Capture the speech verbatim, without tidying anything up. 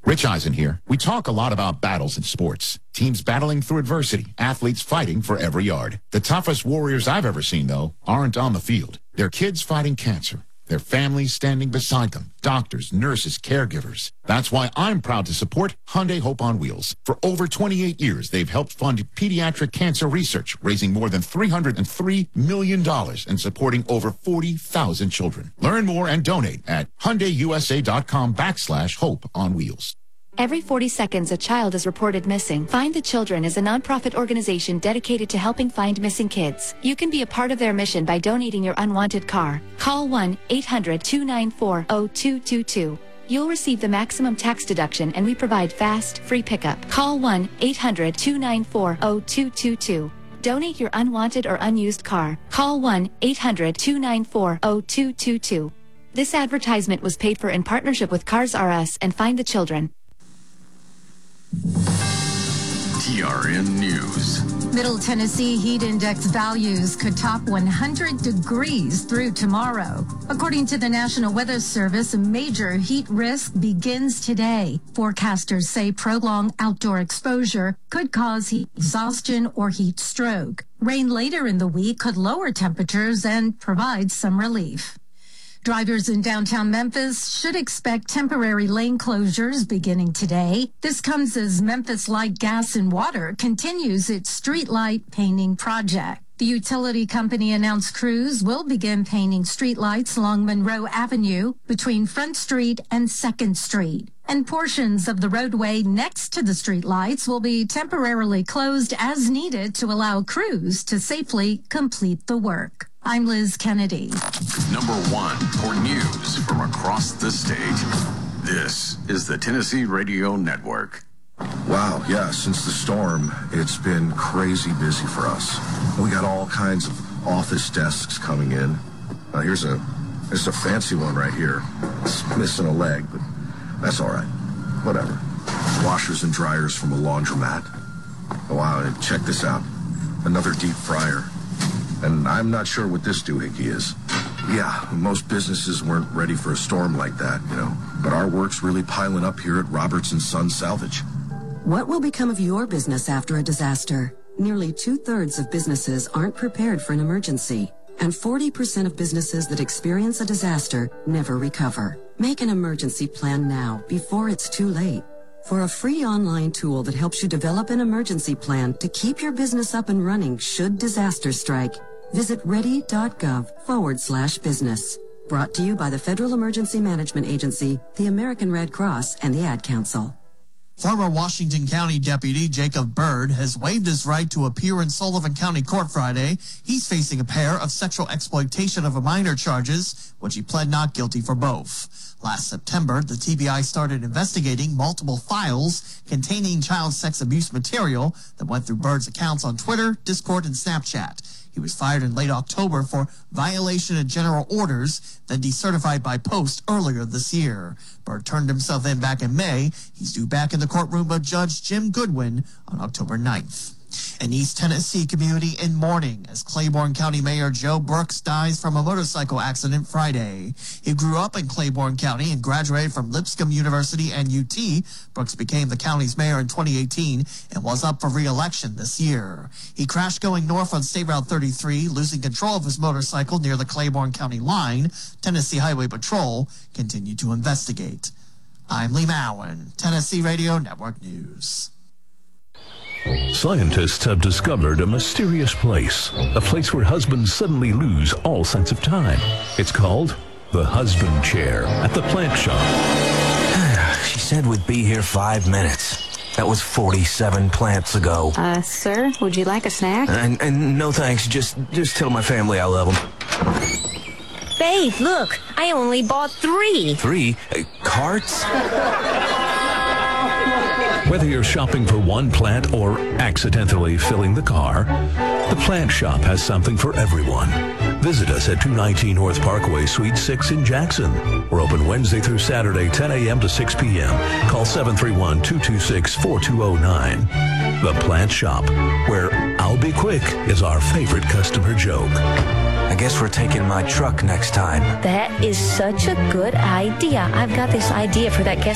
Rich Eisen here. We talk a lot about battles in sports. Teams battling through adversity, athletes fighting for every yard. The toughest warriors I've ever seen, though, aren't on the field. They're kids fighting cancer. Their families standing beside them. Doctors, nurses, caregivers. That's why I'm proud to support Hyundai Hope on Wheels. For over twenty-eight years, they've helped fund pediatric cancer research, raising more than three hundred three million dollars and supporting over forty thousand children. Learn more and donate at HyundaiUSA.com backslash Hope on Wheels. Every forty seconds, a child is reported missing. Find the Children is a nonprofit organization dedicated to helping find missing kids. You can be a part of their mission by donating your unwanted car. Call one eight hundred two nine four zero two two two. You'll receive the maximum tax deduction, and we provide fast, free pickup. Call one eight hundred two nine four zero two two two. Donate your unwanted or unused car. Call one eight hundred two nine four zero two two two. This advertisement was paid for in partnership with Cars R Us and Find the Children. T R N News. Middle Tennessee heat index values could top one hundred degrees through tomorrow. According to the National Weather Service, a major heat risk begins today. Forecasters say prolonged outdoor exposure could cause heat exhaustion or heat stroke. Rain later in the week could lower temperatures and provide some relief. Drivers in downtown Memphis should expect temporary lane closures beginning today. This comes as Memphis Light Gas and Water continues its streetlight painting project. The utility company announced crews will begin painting streetlights along Monroe Avenue between Front Street and Second Street. And portions of the roadway next to the streetlights will be temporarily closed as needed to allow crews to safely complete the work. I'm Liz Kennedy. Number one for news from across the state. This is the Tennessee Radio Network. Wow, yeah, since the storm, it's been crazy busy for us. We got all kinds of office desks coming in. Uh, here's a here's a fancy one right here. It's missing a leg, but that's all right. Whatever. Washers and dryers from a laundromat. Oh, wow, and check this out. Another deep fryer. And I'm not sure what this doohickey is. Yeah, most businesses weren't ready for a storm like that, you know. But our work's really piling up here at Roberts and Son Salvage. What will become of your business after a disaster? Nearly two-thirds of businesses aren't prepared for an emergency. And forty percent of businesses that experience a disaster never recover. Make an emergency plan now, before it's too late. For a free online tool that helps you develop an emergency plan to keep your business up and running should disaster strike, visit ready.gov forward slash business. Brought to you by the Federal Emergency Management Agency, the American Red Cross, and the Ad Council. Former Washington County Deputy Jacob Byrd has waived his right to appear in Sullivan County Court Friday. He's facing a pair of sexual exploitation of a minor charges, which he pled not guilty for both. Last September, the T B I started investigating multiple files containing child sex abuse material that went through Byrd's accounts on Twitter, Discord, and Snapchat. He was fired in late October for violation of general orders, then decertified by post earlier this year. Byrd turned himself in back in May. He's due back in the courtroom of Judge Jim Goodwin on October ninth. An East Tennessee community in mourning as Claiborne County Mayor Joe Brooks dies from a motorcycle accident Friday. He grew up in Claiborne County and graduated from Lipscomb University and U T. Brooks became the county's mayor in twenty eighteen and was up for re-election this year. He crashed going north on State Route thirty-three, losing control of his motorcycle near the Claiborne County line. Tennessee Highway Patrol continued to investigate. I'm Lee Mowen, Tennessee Radio Network News. Scientists have discovered a mysterious place, a place where husbands suddenly lose all sense of time. It's called the husband chair at the plant shop. She said we'd be here five minutes. That was forty-seven plants ago. Uh, sir, would you like a snack? And, and no thanks, just, just tell my family I love them. Babe, look, I only bought three. Three? Uh, carts? Whether you're shopping for one plant or accidentally filling the car, the Plant Shop has something for everyone. Visit us at two nineteen North Parkway, Suite six in Jackson. We're open Wednesday through Saturday, ten a.m. to six p.m. Call seven three one, two two six, four two zero nine. The Plant Shop, where "I'll be quick" is our favorite customer joke. I guess we're taking my truck next time. That is such a good idea. I've got this idea for that guest